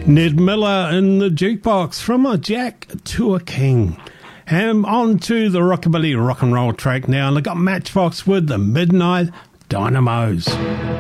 Ned Miller in the jukebox, from a Jack to a King. And on to the rockabilly rock and roll track now, and I got Matchbox with the Midnight Dynamos.